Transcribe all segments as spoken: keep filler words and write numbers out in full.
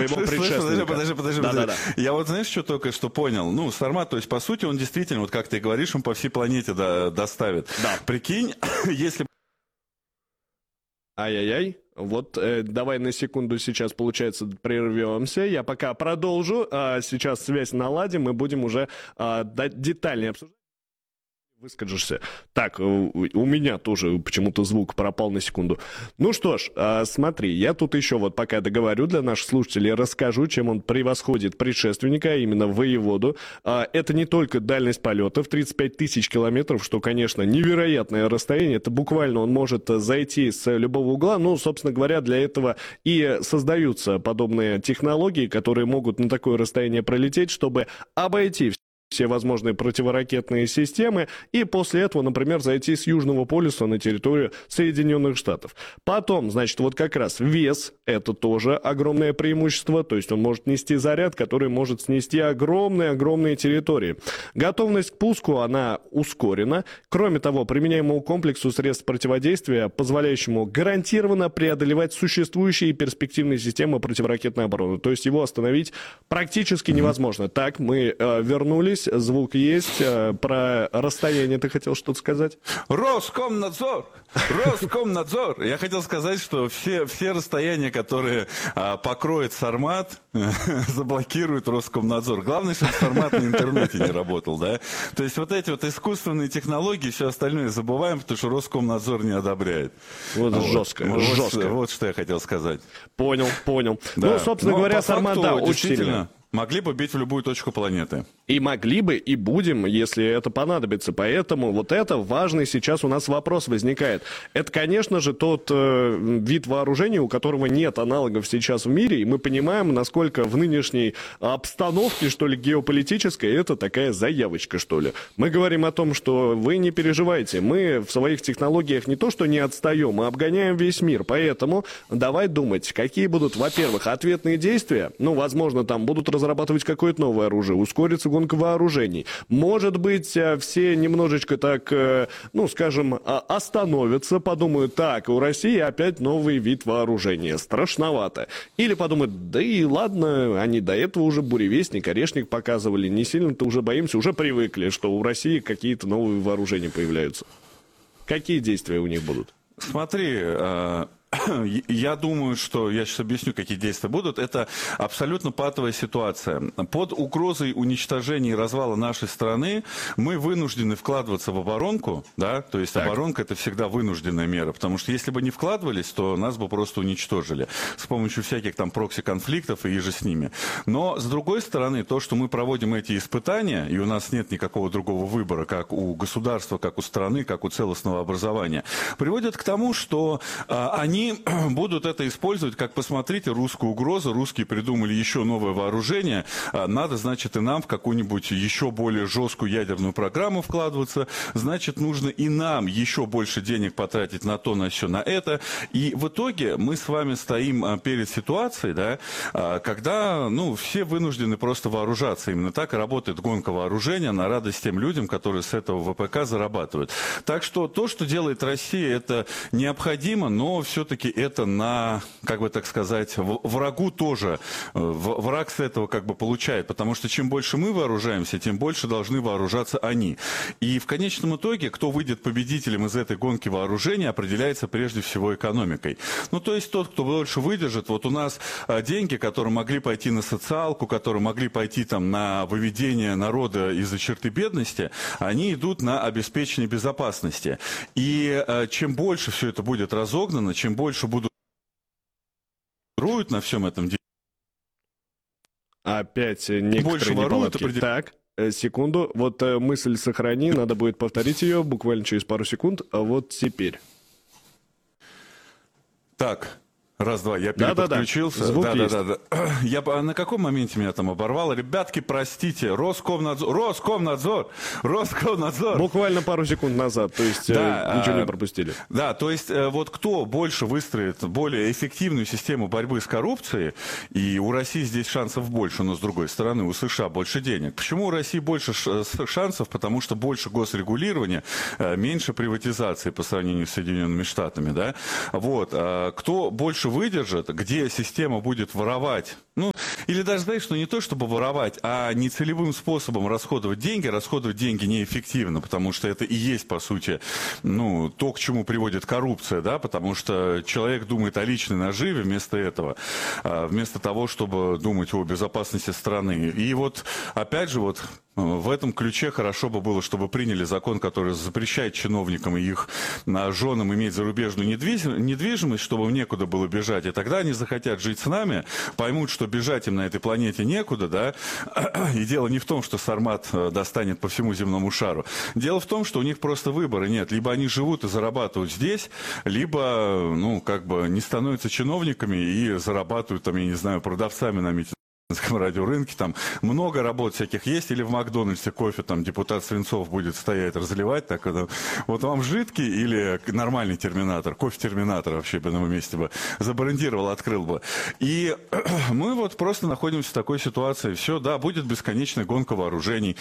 своего предшественника. Подожди, подожди, подожди. Я вот, знаешь, что только что понял? Ну, Сармат, то есть, по сути, он действительно, вот как ты говоришь, он по всей планете доставит. Да. Прикинь, если... Ай-яй-яй. Вот, э, давай на секунду сейчас, получается, прервемся. Я пока продолжу. А сейчас связь наладим, мы будем уже а, детальнее обсуждать. Выскажешься. Так, у меня тоже почему-то звук пропал на секунду. Ну что ж, смотри, я тут еще вот пока договорю для наших слушателей, расскажу, чем он превосходит предшественника, а именно воеводу. Это не только дальность полета в тридцать пять тысяч километров, что, конечно, невероятное расстояние. Это буквально он может зайти с любого угла. Ну, собственно говоря, для этого и создаются подобные технологии, которые могут на такое расстояние пролететь, чтобы обойти все возможные противоракетные системы, и после этого, например, зайти с Южного полюса на территорию Соединенных Штатов. Потом, значит, вот как раз вес, это тоже огромное преимущество, то есть он может нести заряд, который может снести огромные-огромные территории. Готовность к пуску, она ускорена. Кроме того, применяемому комплексу средств противодействия, позволяющему гарантированно преодолевать существующие и перспективные системы противоракетной обороны. То есть его остановить практически невозможно. Так, мы э, вернулись. Звук есть. Про расстояние ты хотел что-то сказать? Роскомнадзор! Роскомнадзор! Я хотел сказать, что все, все расстояния, которые а, покроет Сармат, заблокирует Роскомнадзор. Главное, чтобы Сармат на интернете не работал, да? То есть вот эти вот искусственные технологии, все остальное забываем, потому что Роскомнадзор не одобряет. Вот, вот жестко. Вот, жестко. Вот что я хотел сказать. Понял, понял. Да. Ну, собственно Но говоря, Сармат, да, очень сильно. Могли бы бить в любую точку планеты. И могли бы, и будем, если это понадобится. Поэтому вот это важный сейчас у нас вопрос возникает. Это, конечно же, тот э, вид вооружения, у которого нет аналогов сейчас в мире, и мы понимаем, насколько в нынешней обстановке, что ли, геополитической, это такая заявочка, что ли. Мы говорим о том, что вы не переживайте, мы в своих технологиях не то, что не отстаем, мы обгоняем весь мир. Поэтому давай думать, какие будут, во-первых, ответные действия. Ну, возможно, там будут разрабатывать какое-то новое оружие, ускорится гонка вооружений. Может быть, все немножечко так, ну, скажем, остановятся, подумают, так, у России опять новый вид вооружения, страшновато. Или подумают, да и ладно, они до этого уже буревестник, орешник показывали, не сильно-то уже боимся, уже привыкли, что у России какие-то новые вооружения появляются. Какие действия у них будут? Смотри, я думаю, что, я сейчас объясню, какие действия будут, это абсолютно патовая ситуация. Под угрозой уничтожения и развала нашей страны мы вынуждены вкладываться в оборонку, да, то есть так. Оборонка это всегда вынужденная мера, потому что если бы не вкладывались, то нас бы просто уничтожили с помощью всяких там прокси-конфликтов и еже с ними. Но, с другой стороны, то, что мы проводим эти испытания, и у нас нет никакого другого выбора, как у государства, как у страны, как у целостного образования, приводит к тому, что а, они будут это использовать, как, посмотрите, русскую угрозу, русские придумали еще новое вооружение, надо, значит, и нам в какую-нибудь еще более жесткую ядерную программу вкладываться, значит, нужно и нам еще больше денег потратить на то, на все, на это, и в итоге мы с вами стоим перед ситуацией, да, когда, ну, все вынуждены просто вооружаться, именно так и работает гонка вооружения на радость тем людям, которые с этого ВПК зарабатывают. Так что то, что делает Россия, это необходимо, но все-таки все-таки это на, как бы так сказать, врагу тоже, враг с этого как бы получает, потому что чем больше мы вооружаемся, тем больше должны вооружаться они. И в конечном итоге, кто выйдет победителем из этой гонки вооружения, определяется прежде всего экономикой. Ну, то есть тот, кто больше выдержит, вот у нас деньги, которые могли пойти на социалку, которые могли пойти там на выведение народа из-за черты бедности, они идут на обеспечение безопасности. И чем больше все это будет разогнано, чем больше будут на всем этом деле. Опять некоторые неполадки. Определ... Так, секунду. Вот мысль сохрани, надо будет повторить ее буквально через пару секунд. А вот теперь. Так. Раз-два, я переподключился. Да, да, да. Да, да, да. Я на каком моменте меня там оборвало? Ребятки, простите, Роскомнадзор, Роскомнадзор, Роскомнадзор. Буквально пару секунд назад, то есть да, ничего не пропустили. Да, то есть вот кто больше выстроит более эффективную систему борьбы с коррупцией, и у России здесь шансов больше, но с другой стороны у США больше денег. Почему у России больше шансов? Потому что больше госрегулирования, меньше приватизации по сравнению с Соединенными Штатами, да? Вот, кто больше выдержит, где система будет воровать. Ну, или даже, знаешь, что не то, чтобы воровать, а нецелевым способом расходовать деньги, расходовать деньги неэффективно, потому что это и есть, по сути, ну, то, к чему приводит коррупция, да, потому что человек думает о личной наживе вместо этого, вместо того, чтобы думать о безопасности страны. И вот, опять же, вот в этом ключе хорошо бы было, чтобы приняли закон, который запрещает чиновникам и их женам иметь зарубежную недвижимость, чтобы им некуда было бежать. И тогда они захотят жить с нами, поймут, что бежать им на этой планете некуда, да. И дело не в том, что Сармат достанет по всему земному шару. Дело в том, что у них просто выбора нет. Либо они живут и зарабатывают здесь, либо, ну, как бы не становятся чиновниками и зарабатывают, там, я не знаю, продавцами на митинге. Радиорынке, там много работ всяких есть, или в Макдональдсе кофе там депутат Свинцов будет стоять, разливать, так это, вот вам жидкий или нормальный терминатор, кофе-терминатор вообще бы на его месте бы забрендировал, открыл бы. И мы вот просто находимся в такой ситуации, все, да, будет бесконечная гонка вооружений,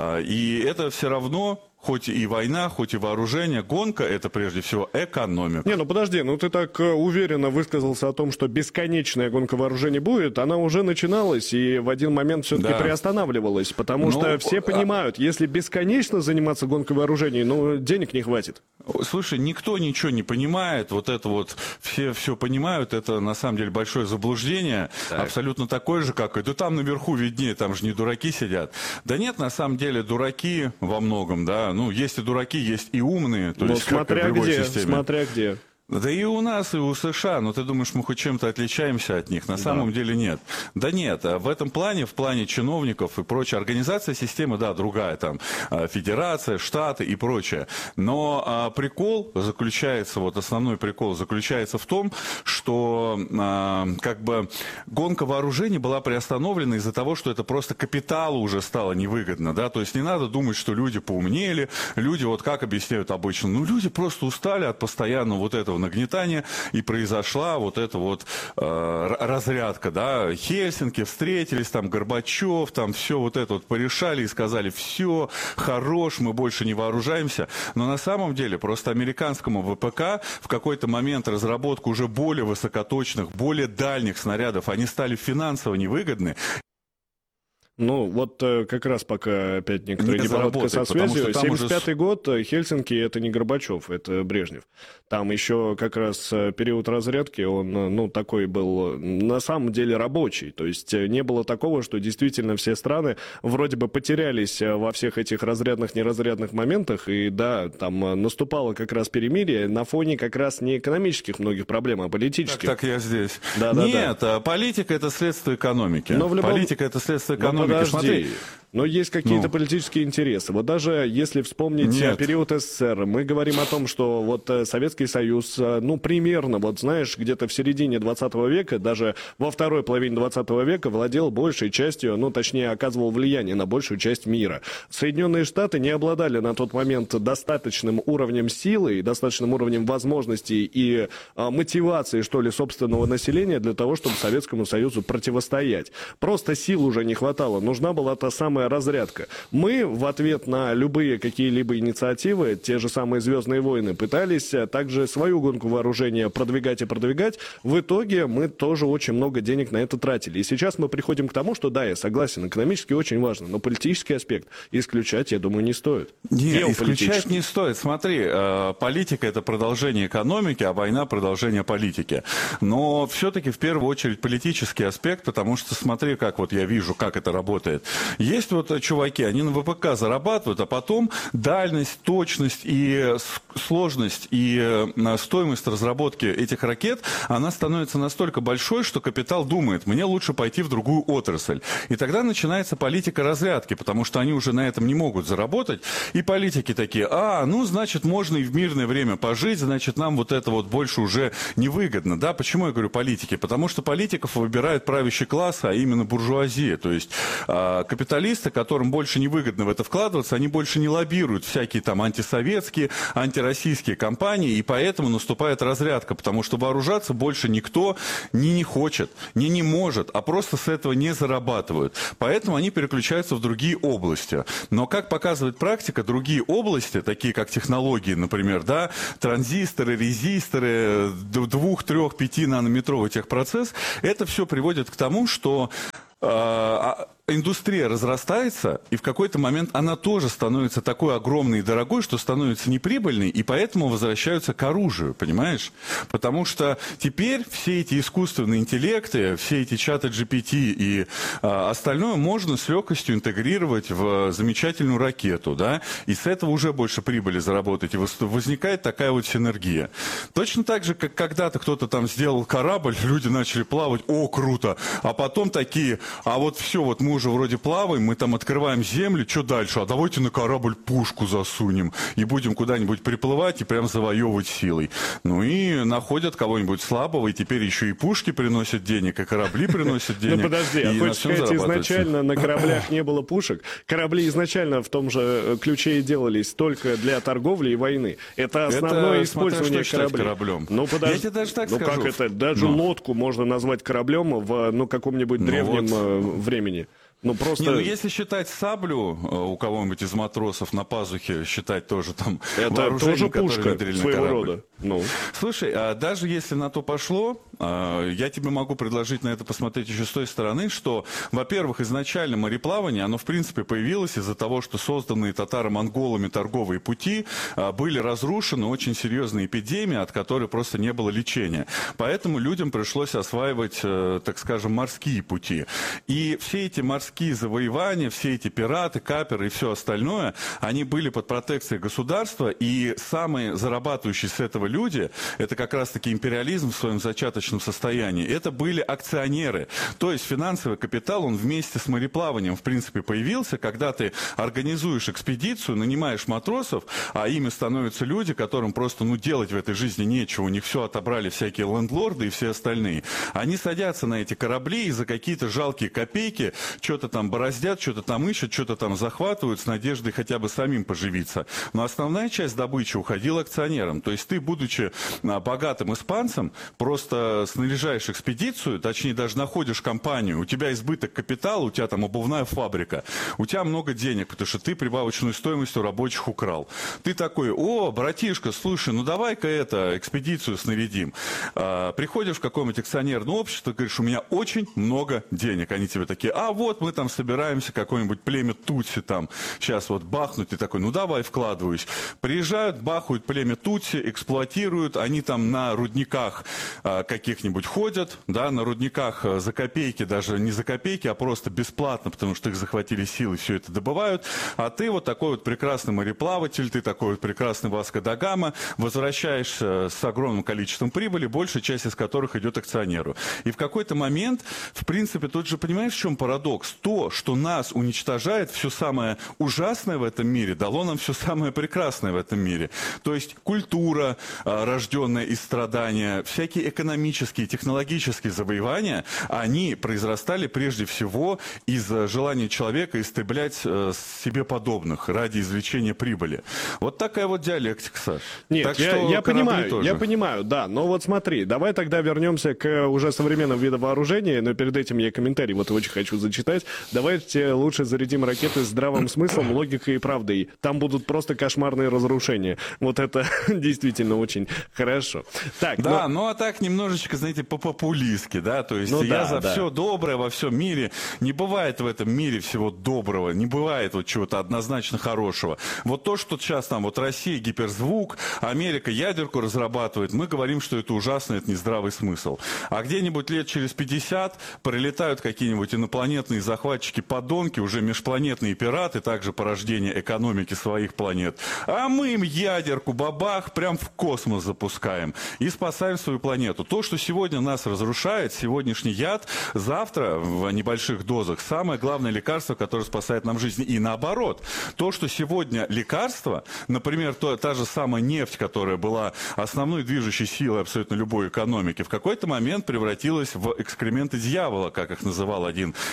и это все равно... Хоть и война, хоть и вооружение, гонка – это прежде всего экономика. Не, ну подожди, ну ты так уверенно высказался о том, что бесконечная гонка вооружений будет. Она уже начиналась и в один момент все-таки да. приостанавливалась, потому ну, что все понимают, а... если бесконечно заниматься гонкой вооружений, ну денег не хватит. Слушай, никто ничего не понимает, вот это вот все все понимают, это на самом деле большое заблуждение, так. абсолютно такое же, как и да там наверху виднее, там же не дураки сидят. Да нет, на самом деле дураки во многом, да. Ну, есть и дураки, есть и умные, то ну, есть смотря как и в любой где, системе. Смотря где. Да и у нас, и у США, но ты думаешь, мы хоть чем-то отличаемся от них? На да. самом деле нет. Да нет, в этом плане, в плане чиновников и прочее, организация системы, да, другая, там, федерация, штаты и прочее. Но а, прикол заключается, вот основной прикол заключается в том, что а, как бы гонка вооружений была приостановлена из-за того, что это просто капиталу уже стало невыгодно, да, то есть не надо думать, что люди поумнели, люди, вот как объясняют обычно, ну, люди просто устали от постоянного вот этого нагнетания, и произошла вот эта вот э, разрядка, да, Хельсинки встретились, там Горбачев, там все вот это вот порешали и сказали, все, хорош, мы больше не вооружаемся, но на самом деле просто американскому ВПК в какой-то момент разработку уже более высокоточных, более дальних снарядов, они стали финансово невыгодны. Ну, вот как раз пока опять некоторые неполадки со связью. семьдесят пятый год, Хельсинки — это не Горбачев, это Брежнев. Там еще как раз период разрядки, он, ну, такой был на самом деле рабочий. То есть не было такого, что действительно все страны вроде бы потерялись во всех этих разрядных, неразрядных моментах. И да, там наступало как раз перемирие на фоне как раз не экономических многих проблем, а политических. Так, так я здесь. Да, Нет, да, да. политика — это следствие экономики. Но в любом... Политика — это следствие экономики. Подожди. Смотри. Но есть какие-то ну. политические интересы. Вот даже если вспомнить Нет. период СССР, мы говорим о том, что вот Советский Союз, ну, примерно, вот знаешь, где-то в середине двадцатого века, даже во второй половине двадцатого века владел большей частью, ну, точнее, оказывал влияние на большую часть мира. Соединенные Штаты не обладали на тот момент достаточным уровнем силы и достаточным уровнем возможностей и а, мотивации, что ли, собственного населения для того, чтобы Советскому Союзу противостоять. Просто сил уже не хватало. Нужна была та самая разрядка. Мы в ответ на любые какие-либо инициативы, те же самые «Звездные войны», пытались также свою гонку вооружения продвигать и продвигать. В итоге мы тоже очень много денег на это тратили. И сейчас мы приходим к тому, что да, я согласен, экономически очень важно, но политический аспект исключать, я думаю, не стоит. Нет, исключать не стоит. Смотри, э, политика — это продолжение экономики, а война — продолжение политики. Но все-таки в первую очередь политический аспект, потому что смотри, как вот я вижу, как это работает. Есть вот чуваки, они на ВПК зарабатывают, а потом дальность, точность и сложность и стоимость разработки этих ракет, она становится настолько большой, что капитал думает, мне лучше пойти в другую отрасль. И тогда начинается политика разрядки, потому что они уже на этом не могут заработать. И политики такие, а, ну, значит, можно и в мирное время пожить, значит, нам вот это вот больше уже невыгодно. Да, почему я говорю политики? Потому что политиков выбирает правящий класс, а именно буржуазия. То есть капиталисты, которым больше не выгодно в это вкладываться, они больше не лоббируют всякие там антисоветские, антироссийские кампании, и поэтому наступает разрядка, потому что вооружаться больше никто не не хочет, не не может, а просто с этого не зарабатывают. Поэтому они переключаются в другие области. Но, как показывает практика, другие области, такие как технологии, например, да, транзисторы, резисторы, двух, трех, пяти нанометровый техпроцесс, это все приводит к тому, что а, индустрия разрастается, и в какой-то момент она тоже становится такой огромной и дорогой, что становится неприбыльной, и поэтому возвращаются к оружию, понимаешь? Потому что теперь все эти искусственные интеллекты, все эти чаты джи пи ти и а, остальное можно с легкостью интегрировать в замечательную ракету, да, и с этого уже больше прибыли заработать, и возникает такая вот синергия. Точно так же, как когда-то кто-то там сделал корабль, люди начали плавать, о, круто, а потом такие, а вот все, вот мы уже вроде плаваем, мы там открываем землю, что дальше? А давайте на корабль пушку засунем и будем куда-нибудь приплывать и прям завоевывать силой. Ну и находят кого-нибудь слабого, и теперь еще и пушки приносят денег, и корабли приносят денег. Ну подожди, а хочешь сказать, изначально на кораблях не было пушек? Корабли изначально в том же ключе и делались только для торговли и войны. Это основное использование кораблей. Ну подожди, я тебе даже так ну скажу. как это? Даже лодку можно назвать кораблем в ну, каком-нибудь древнем времени. Ну, просто... Не, ну если считать саблю у кого-нибудь из матросов на пазухе, считать тоже там это вооружение, тоже пушка своего рода. Ну. Слушай, а даже если на то пошло, я тебе могу предложить на это посмотреть еще с той стороны, что, во-первых, изначально мореплавание, оно в принципе появилось из-за того, что созданные татаро-монголами торговые пути были разрушены, очень серьезные эпидемии, от которой просто не было лечения. Поэтому людям пришлось осваивать, так скажем, морские пути. И все эти морские завоевания, все эти пираты, каперы и все остальное, они были под протекцией государства, и самые зарабатывающие с этого люди, это как раз-таки империализм в своем зачаточном состоянии, это были акционеры. То есть финансовый капитал, он вместе с мореплаванием, в принципе, появился, когда ты организуешь экспедицию, нанимаешь матросов, а ими становятся люди, которым просто, ну, делать в этой жизни нечего, у них все отобрали всякие лендлорды и все остальные. Они садятся на эти корабли и за какие-то жалкие копейки что-то там бороздят, что-то там ищут, что-то там захватывают с надеждой хотя бы самим поживиться. Но основная часть добычи уходила акционерам. То есть ты, будучи богатым испанцем, просто снаряжаешь экспедицию, точнее даже находишь компанию, у тебя избыток капитала, у тебя там обувная фабрика, у тебя много денег, потому что ты прибавочную стоимость у рабочих украл. Ты такой, о, братишка, слушай, ну давай-ка это, экспедицию снарядим. А, приходишь в какое-нибудь акционерное общество, говоришь, у меня очень много денег. Они тебе такие, а вот мы там собираемся, какое-нибудь племя Тутси там, сейчас вот бахнуть, и такой, ну давай вкладываюсь. Приезжают, бахают племя Тутси, эксплуатируют, они там на рудниках а, каких-нибудь ходят, да, на рудниках а, за копейки, даже не за копейки, а просто бесплатно, потому что их захватили силы, все это добывают, а ты вот такой вот прекрасный мореплаватель, ты такой вот прекрасный Васко да Гама, возвращаешься с огромным количеством прибыли, большая часть из которых идет акционеру. И в какой-то момент, в принципе, тут же понимаешь, в чем парадокс? То, что нас уничтожает, все самое ужасное в этом мире, дало нам все самое прекрасное в этом мире. То есть культура, рожденная из страдания, всякие экономические, технологические завоевания, они произрастали прежде всего из желания человека истреблять себе подобных ради извлечения прибыли. Вот такая вот диалектика, Саш. Нет, так я, что я понимаю, тоже. я понимаю, да, но вот смотри, давай тогда вернемся к уже современным видам вооружения, но перед этим я комментарий вот очень хочу зачитать. Давайте лучше зарядим ракеты здравым смыслом, логикой и правдой. Там будут просто кошмарные разрушения. Вот это действительно очень хорошо. Так, да, но... ну а так немножечко, знаете, по-популистски, да, то есть ну, я да, за да. все доброе во всем мире. Не бывает в этом мире всего доброго, не бывает вот чего-то однозначно хорошего. Вот то, что сейчас там вот Россия гиперзвук, Америка ядерку разрабатывает, мы говорим, что это ужасно, это нездравый смысл. А где-нибудь лет через пятьдесят прилетают какие-нибудь инопланетные захватчики-подонки, уже межпланетные пираты, также порождение экономики своих планет. А мы им ядерку, бабах, прям в космос запускаем и спасаем свою планету. То, что сегодня нас разрушает, сегодняшний яд, завтра в небольших дозах самое главное лекарство, которое спасает нам жизнь. И наоборот, то, что сегодня лекарство, например, то, та же самая нефть, которая была основной движущей силой абсолютно любой экономики, в какой-то момент превратилась в экскременты дьявола, как их называл один а, не без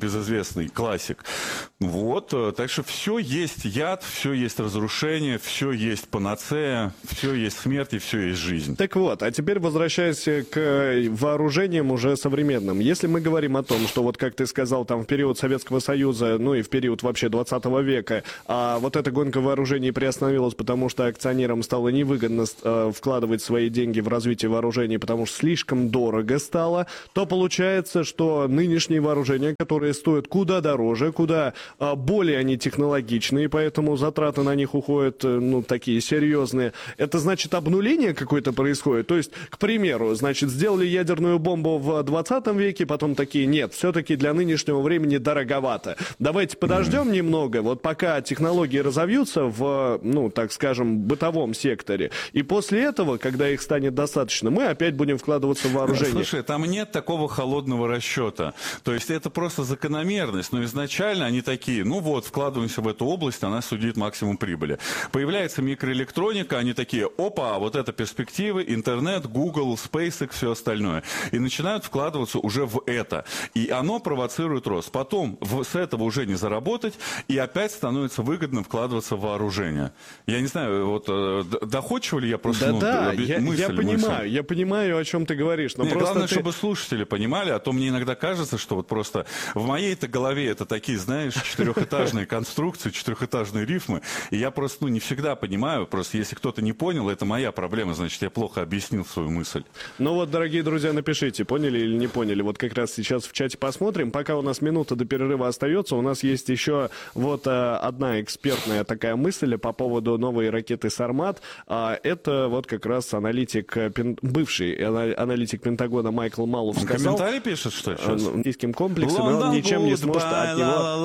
небезызвестный классик. Вот, так что все есть яд, все есть разрушение, все есть панацея, все есть смерть и все есть жизнь. Так вот, а теперь возвращаясь к вооружениям уже современным. Если мы говорим о том, что вот как ты сказал, там в период Советского Союза, ну и в период вообще двадцатого века, а вот эта гонка вооружений приостановилась, потому что акционерам стало невыгодно э, вкладывать свои деньги в развитие вооружений, потому что слишком дорого стало, то получается, что нынешние вооружения, которые стоят куда дороже, куда э, более они технологичные, поэтому затраты на них уходят, э, ну, такие серьезные. Это значит обнуление какое-то происходит? То есть, к примеру, значит, сделали ядерную бомбу в двадцатом веке, потом такие, нет, все-таки для нынешнего времени дороговато. Давайте подождем mm. немного, вот пока технологии разовьются в, ну, так скажем, бытовом секторе, и после этого, когда их станет достаточно, мы опять будем вкладываться в вооружение. Слушай, там нет такого холодного расчета. То есть это просто закономерность, но изначально они такие, ну вот, вкладываемся в эту область, она судит максимум прибыли. Появляется микроэлектроника, они такие, опа, вот это перспективы, интернет, Google, SpaceX, все остальное. И начинают вкладываться уже в это. И оно провоцирует рост. Потом в, с этого уже не заработать, и опять становится выгодно вкладываться в вооружение. Я не знаю, вот доходчиво ли я просто... Да, ну, да, мысль, я, мысль, я понимаю, мысль. я понимаю, о чем ты говоришь. Но Не, просто главное, ты... чтобы слушатели понимали, а то мне иногда кажется, что вот просто в моей-то голове это такие, знаешь, четырехэтажные конструкции, четырехэтажные рифмы, и я просто, ну, не всегда понимаю, просто если кто-то не понял, это моя проблема, значит, я плохо объяснил свою мысль. Ну вот, дорогие друзья, напишите, поняли или не поняли. Вот как раз сейчас в чате посмотрим. Пока у нас минута до перерыва остается, у нас есть еще вот а, одна экспертная такая мысль по поводу новой ракеты «Сармат». А, это вот как раз аналитик, бывший аналитик Пентагона Майкл Малов сказал... Комментарий пишет, что ли, сейчас? Российским комплексом, и он ничем не сможет от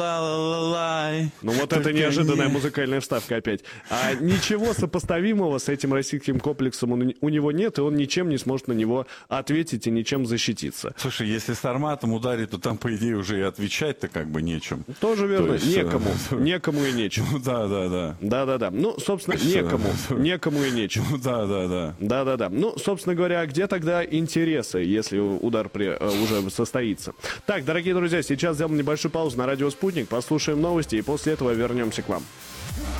него... Ну вот это неожиданная музыкальная вставка опять. А ничего сопоставимого с этим российским комплексом у него нет, и он ничем не сможет на него ответить и ничем защититься. Слушай, если с «Арматом» ударить, то там, по идее, уже и отвечать-то как бы нечем. Тоже верно. есть... Некому. Некому и нечем. Да, да, да. Да, да, да. Ну, собственно, некому. Некому и нечем. Да, да, да. Да, да, да. Ну, собственно говоря, где тогда интересы, если удар при, уже состоится? Так, дорогие друзья, сейчас сделаем небольшую паузу на радио «Спутник», послушаем новости и после этого вернемся к вам.